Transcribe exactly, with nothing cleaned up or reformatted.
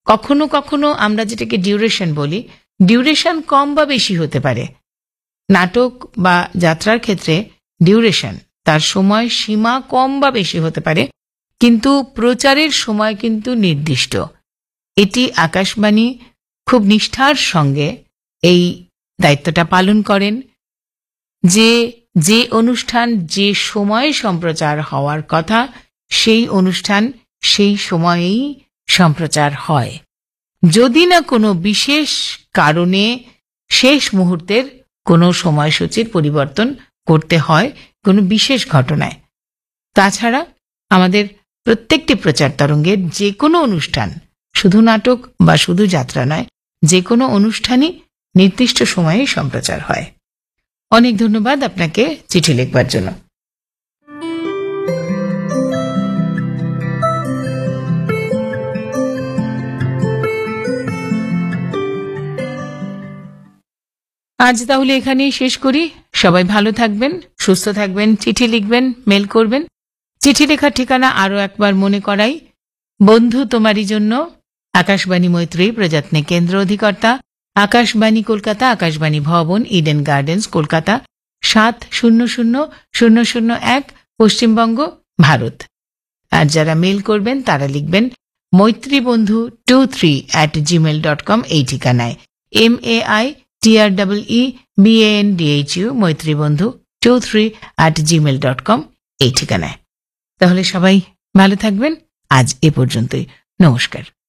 কখনো কখনো আমরা যেটাকে ডিউরেশন বলি, ডিউরেশন কম বা বেশি হতে পারে। নাটক বা যাত্রার ক্ষেত্রে ডিউরেশন, তার সময় সীমা কম বা বেশি হতে পারে, কিন্তু প্রচারের সময় কিন্তু নির্দিষ্ট। এটি আকাশবাণী খুব নিষ্ঠার সঙ্গে এই দায়িত্বটা পালন করেন যে যে অনুষ্ঠান যে সময়ে সম্প্রচার হওয়ার কথা সেই অনুষ্ঠান সেই সময়েই সম্প্রচার হয়। যদি না কোনো বিশেষ কারণে শেষ মুহূর্তের কোনো সময়সূচির পরিবর্তন করতে হয় কোনো বিশেষ ঘটনায়। তাছাড়া আমাদের প্রত্যেকটি প্রচার তরঙ্গের যে কোনো অনুষ্ঠান, শুধু নাটক বা শুধু যাত্রা নয়, যে কোনো অনুষ্ঠানই নির্দিষ্ট সময়েই সম্প্রচার হয়। অনেক ধন্যবাদ আপনাকে চিঠি লিখবার জন্য। আজ তাহলে এখানেই শেষ করি। সবাই ভালো থাকবেন, সুস্থ থাকবেন, চিঠি লিখবেন, মেল করবেন। চিঠি লেখার ঠিকানা আরও একবার মনে করাই, বন্ধু তোমারই জন্য, আকাশবাণী মৈত্রী প্রযত্নে কেন্দ্র অধিকর্তা, আকাশবাণী কলকাতা, আকাশবাণী ভবন, ইডেন গার্ডেন্স, কলকাতা সাত শূন্য শূন্য শূন্য শূন্য এক, পশ্চিমবঙ্গ, ভারত। আর যারা মেল করবেন তারা লিখবেন মৈত্রীবন্ধু two three at Gmail dot com এই ঠিকানায়। M A I T R double E B A N D H U মৈত্রীবন্ধু two three at Gmail dot com এই ঠিকানায়। তাহলে সবাই ভালো থাকবেন। আজ এ পর্যন্তই। নমস্কার।